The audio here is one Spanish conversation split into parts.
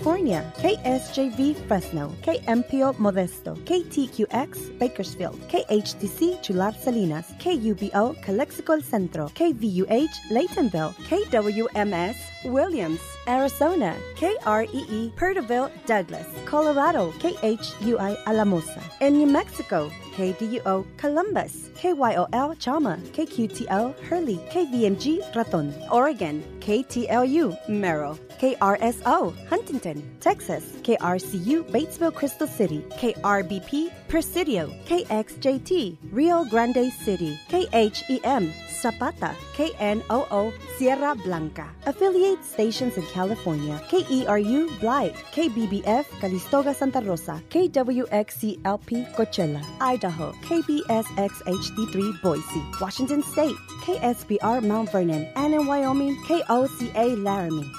California, KSJV Fresno, KMPO Modesto, KTQX Bakersfield, KHTC Chular Salinas, KUBO Calexico El Centro, KVUH Laytonville, KWMS Williams, Arizona, KREE Perterville Douglas, Colorado, KHUI Alamosa, in New Mexico, KDUO Columbus, KYOL Chalma, KQTL Hurley, KVMG Raton, Oregon, KTLU Merrill, KRSO Huntington, Texas, KRCU Batesville Crystal City, KRBP Presidio, KXJT Rio Grande City, KHEM Zapata, KNOO Sierra Blanca. Affiliate stations in California, KERU Blythe, KBBF Calistoga Santa Rosa, KWXCLP Coachella, Idaho, KBSXHD3 Boise, Washington State, KSBR Mount Vernon, and in Wyoming, KOCA Laramie.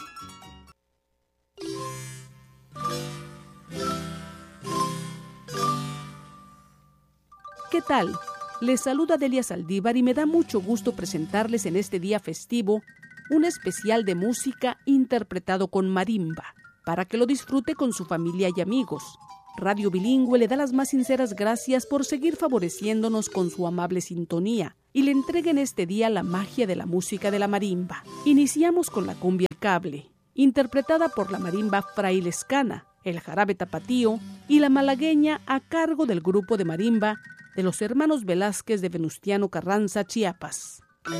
¿Qué tal? Les saluda Delia Saldívar y me da mucho gusto presentarles en este día festivo un especial de música interpretado con marimba, para que lo disfrute con su familia y amigos. Radio Bilingüe le da las más sinceras gracias por seguir favoreciéndonos con su amable sintonía y le entrega en este día la magia de la música de la marimba. Iniciamos con la cumbia cable, interpretada por la marimba frailescana, el jarabe tapatío y la malagueña a cargo del grupo de marimba de los hermanos Velázquez de Venustiano Carranza, Chiapas.